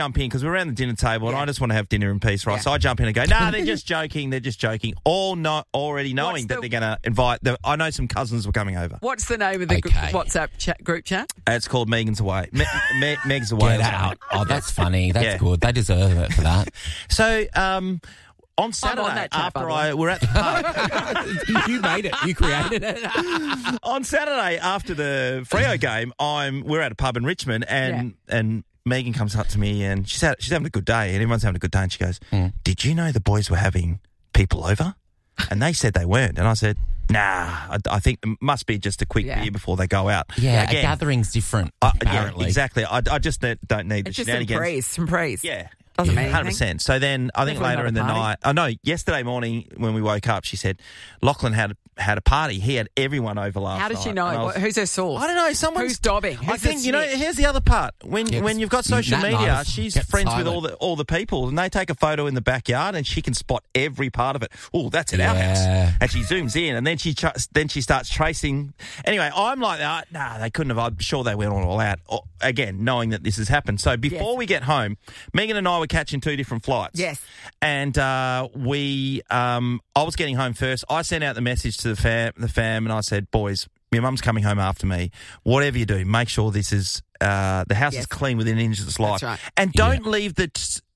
jump in because we're around the dinner table and Yeah. I just want to have dinner in peace, right? Yeah. So I jump in and go, they're just joking. They're just joking. Already knowing that they're going to invite. I know some cousins were coming over. What's the name of the WhatsApp group chat? It's called Megan's Away. Meg's Away. Get out. Oh, that's funny. That's Yeah. good. They deserve it for that. So on Saturday, that chat, after by the way. we're at the pub. You made it. You created it. On Saturday, after the Freo game, we're at a pub in Richmond and Megan comes up to me and she's having a good day and everyone's having a good day and she goes, did you know the boys were having people over? And they said they weren't. And I said, nah, I think it must be just a quick beer before they go out. Yeah, Again, a gathering's different, apparently. Yeah, exactly. I just don't need the It's just shenanigans. some praise. Yeah. Doesn't mean anything. 100%. So then I think Definitely later in the not a night, yesterday morning when we woke up, she said Lachlan had a party. He had everyone over last night. How does she know? Who's her source? I don't know. Someone's Who's dobbing? I Who's think, the here's the other part. When you've got social Nat media, knows. she's Get friends with silent. all the people and they take a photo in the backyard and she can spot every part of it. Oh, that's at our house. And she zooms in and then she starts tracing. Anyway, I'm like, nah, they couldn't have. I'm sure they went all out. Again, knowing that this has happened. So before we get home, Megan and I were catching two different flights. Yes. And I was getting home first. I sent out the message to the fam and I said, boys, your mum's coming home after me. Whatever you do, make sure this is the house is clean within an inch of its life. That's right. And don't leave the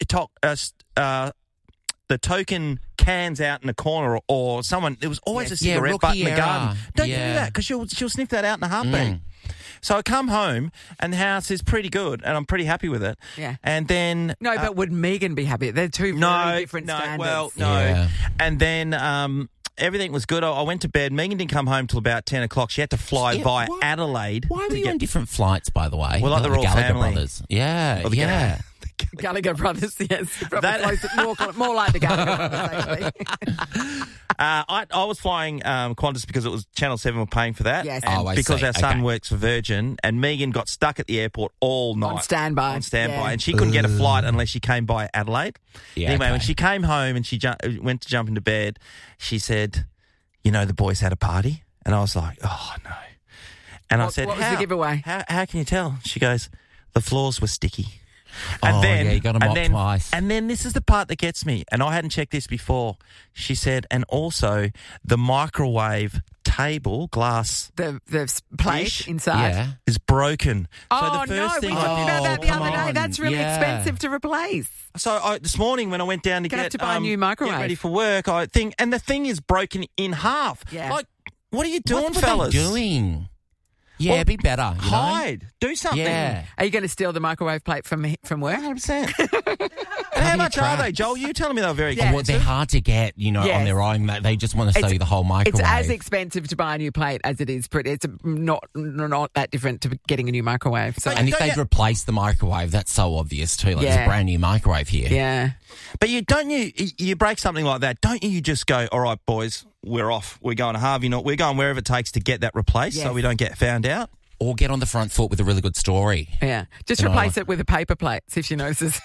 token cans out in the corner or someone. There was always a cigarette butt in the garden. Don't do that because she'll sniff that out in a heartbeat. So I come home and the house is pretty good and I'm pretty happy with it. Yeah. And then No, but would Megan be happy? They're two very different standards. Well, no. Yeah. And then everything was good. I went to bed. Megan didn't come home till about 10 o'clock. She had to fly via Adelaide. Why were you on different flights, by the way? Well, like the they're all Gallagher family. brothers. Yeah, Well, the Gallagher brothers, yes. More like the Gallagher brothers, actually. I was flying Qantas because it was Channel 7 were paying for that. Yes. And I because see. our son Okay. works for Virgin and Megan got stuck at the airport all night. On standby. Yeah. And she couldn't get a flight unless she came by Adelaide. Yeah, Anyway, when okay. she came home and she went to jump into bed, she said, the boys had a party? And I was like, oh, no. And I said, what was the giveaway? How can you tell? She goes, the floors were sticky. And Oh, then, yeah, you got to mop twice. And then this is the part that gets me, and I hadn't checked this before. She said, and also the microwave table, glass The plate dish, inside. Yeah. is broken. Oh, so the no, first we thing talked about that the come other day. on. That's really Yeah. expensive to replace. So this morning when I went down to Gonna get have to buy a new microwave. get ready for work, and the thing is broken in half. Yeah. Like, what are you doing, What were fellas? they doing? Yeah, Well, be better. You know? Hide. Do something. Yeah. Are you going to steal the microwave plate from work? 100%. And how much are they, Joel? You telling me they're very Yeah. Well, they're hard to get, Yes. on their own. They just want to sell you the whole microwave. It's as expensive to buy a new plate as it is. It's not that different to getting a new microwave. So And if Don't they've you- replaced the microwave, that's so obvious too. Like, there's Yeah. a brand new microwave here. yeah, But you break something like that, don't you just go, all right, boys, we're off. We're going to Harvey. We're going wherever it takes to get that replaced so Yes. we don't get found out. Or get on the front foot with a really good story. yeah. Just You know, replace it with a paper plate. See if she notices.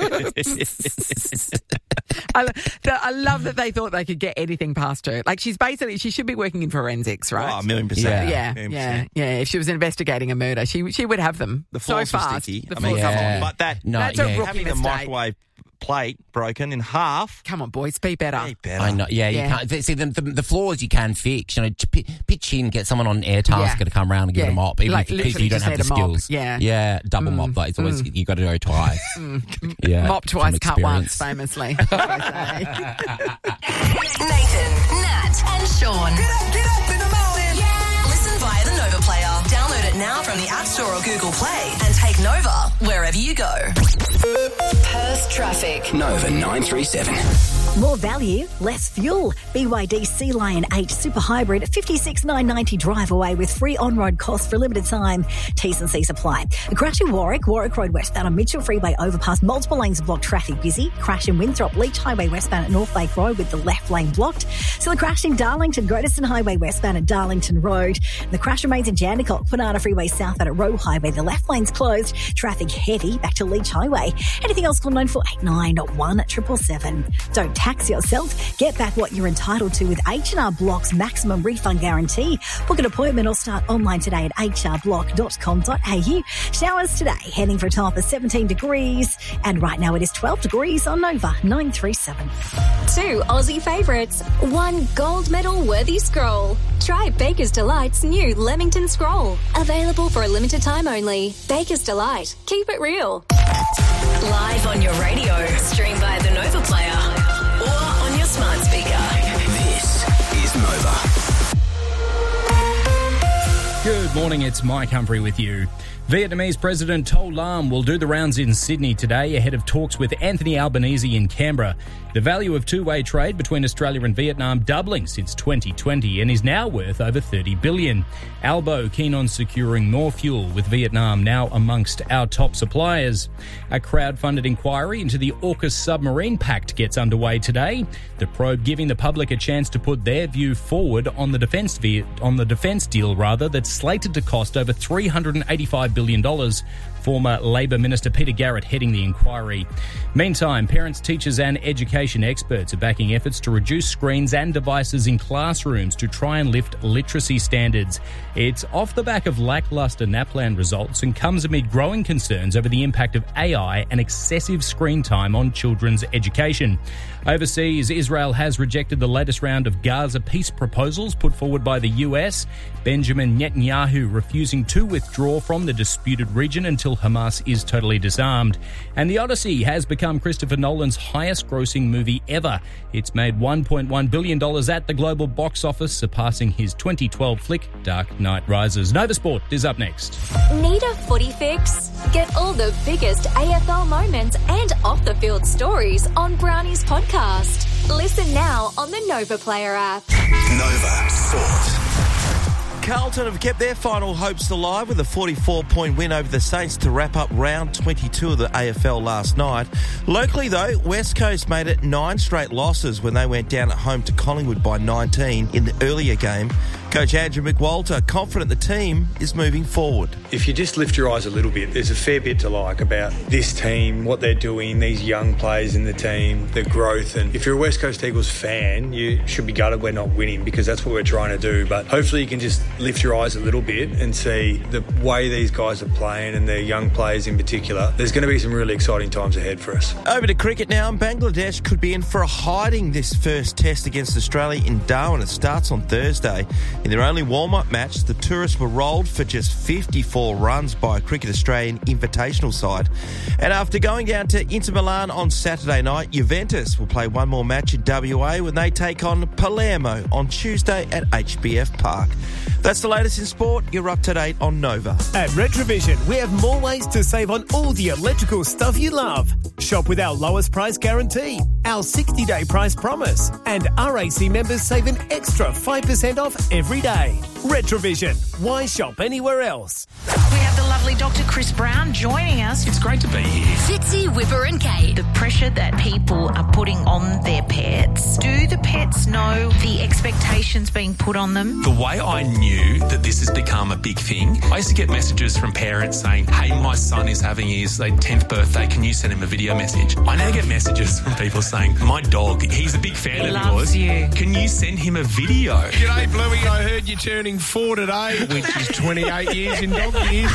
I love that they thought they could get anything past her. Like she should be working in forensics, right? Oh, 1,000,000%. Yeah. Yeah. If she was investigating a murder, she would have them. The floors so were fast. sticky. The I mean, floors- come Yeah. on. But That's a rookie having the mistake. microwave plate broken in half. Come on, boys, be better. Be better. I know. Yeah, Yeah. you can't. See, the flaws you can fix. Pitch in, get someone on air task Yeah. to come around and give Yeah. them a mop. Even Like, if literally you don't just have the need a mop. skills. Yeah. double mop. Like, it's always you got to go twice. Yeah, Mop twice, from cut once, experience. famously. Nathan, Nat, and Sean. Get up in the morning. Yeah. Listen via the Nova Player. Download it now from the App Store or Google Play and take Nova wherever you go. Perth traffic. Nova 937. More value, less fuel. BYD Sea Lion 8 Super Hybrid, 56,990 drive away with free on-road costs for a limited time. T's and C's apply. A crash in Warwick Road westbound on Mitchell Freeway overpass. Multiple lanes of blocked traffic busy. Crash in Winthrop, Leach Highway westbound at North Lake Road with the left lane blocked. So the crash in Darlington, Groteston Highway westbound at Darlington Road. The crash remains in Jandakot, Banana Freeway southbound at Roe Highway. The left lane's closed. Traffic heavy back to Leach Highway. Anything else, call 94 0489 1777. Don't tax yourself. Get back what you're entitled to with H&R Block's maximum refund guarantee. Book an appointment or start online today at hrblock.com.au. Showers today, heading for a top of 17 degrees. And right now it is 12 degrees on Nova 937. 2 Aussie favourites, 1 gold medal worthy scroll. Try Baker's Delight's new Leamington Scroll. Available for a limited time only. Baker's Delight. Keep it real. Live on your radio, stream via the Nova Player, or on your smart speaker. This is Nova. Good morning, it's Mike Humphrey with you. Vietnamese President To Lam will do the rounds in Sydney today ahead of talks with Anthony Albanese in Canberra. The value of two-way trade between Australia and Vietnam doubling since 2020 and is now worth over $30 billion. Albo keen on securing more fuel, with Vietnam now amongst our top suppliers. A crowd-funded inquiry into the AUKUS submarine pact gets underway today. The probe giving the public a chance to put their view forward on the defence deal that's slated to cost over $385 billion. Former Labor Minister Peter Garrett heading the inquiry. Meantime, parents, teachers and education experts are backing efforts to reduce screens and devices in classrooms to try and lift literacy standards. It's off the back of lacklustre NAPLAN results and comes amid growing concerns over the impact of AI and excessive screen time on children's education. Overseas, Israel has rejected the latest round of Gaza peace proposals put forward by the US. Benjamin Netanyahu refusing to withdraw from the disputed region until Hamas is totally disarmed. And The Odyssey has become Christopher Nolan's highest-grossing movie ever. It's made $1.1 billion at the global box office, surpassing his 2012 flick, Dark Knight Rises. Nova Sport is up next. Need a footy fix? Get all the biggest AFL moments and off-the-field stories on Brownie's podcast. Listen now on the Nova Player app. Nova Sport. Carlton have kept their final hopes alive with a 44-point win over the Saints to wrap up round 22 of the AFL last night. Locally, though, West Coast made it 9 straight losses when they went down at home to Collingwood by 19 in the earlier game. Coach Andrew McWalter confident the team is moving forward. If you just lift your eyes a little bit, there's a fair bit to like about this team, what they're doing, these young players in the team, the growth. And if you're a West Coast Eagles fan, you should be gutted we're not winning, because that's what we're trying to do. But hopefully you can just lift your eyes a little bit and see the way these guys are playing, and their young players in particular. There's going to be some really exciting times ahead for us. Over to cricket now. Bangladesh could be in for a hiding this first test against Australia in Darwin. It starts on Thursday. In their only warm-up match, the tourists were rolled for just 54 runs by a Cricket Australian invitational side. And after going down to Inter Milan on Saturday night, Juventus will play one more match in WA when they take on Palermo on Tuesday at HBF Park. That's the latest in sport. You're up to date on Nova. At Retrovision, we have more ways to save on all the electrical stuff you love. Shop with our lowest price guarantee, our 60-day price promise, and RAC members save an extra 5% off every day. Retrovision. Why shop anywhere else? We have the lovely Dr. Chris Brown joining us. It's great to be here. Fitzy, Whipper and Kate. The pressure that people are putting on their pets. Do the pets know the expectations being put on them? The way I knew that this has become a big thing, I used to get messages from parents saying, hey, my son is having his 10th birthday. Can you send him a video message? I now get messages from people saying, my dog, he's a big fan of yours. You. Can you send him a video? G'day, Bluey. I heard you're turning 4 today, which is 28 years in dog years.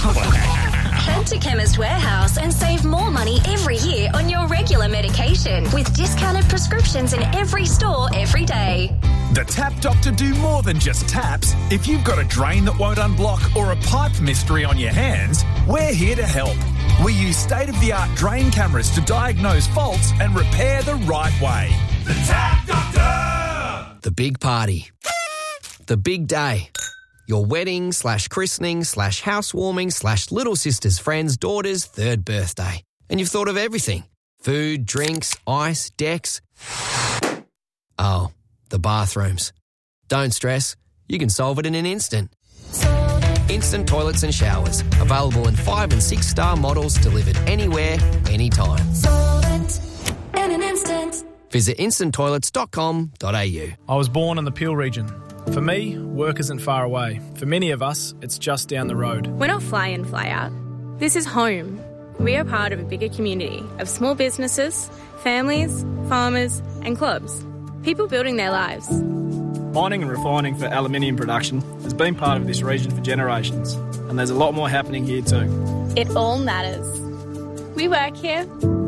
Head to Chemist Warehouse and save more money every year on your regular medication with discounted prescriptions in every store every day. The Tap Doctor do more than just taps. If you've got a drain that won't unblock or a pipe mystery on your hands, we're here to help. We use state-of-the-art drain cameras to diagnose faults and repair the right way. The Tap Doctor! The big party. The big day. Your wedding / christening / housewarming / little sister's friend's daughter's 3rd birthday. And you've thought of everything. Food, drinks, ice, decks. Oh, the bathrooms. Don't stress. You can solve it in an instant. Instant toilets and showers. Available in 5- and 6-star models delivered anywhere, anytime. Solvent in an instant. Visit instanttoilets.com.au. I was born in the Peel region. For me, work isn't far away. For many of us, it's just down the road. We're not fly in, fly out. This is home. we are part of a bigger community of small businesses, families, farmers and clubs. People building their lives. Mining and refining for aluminium production has been part of this region for generations, and there's a lot more happening here too. It all matters. We work here,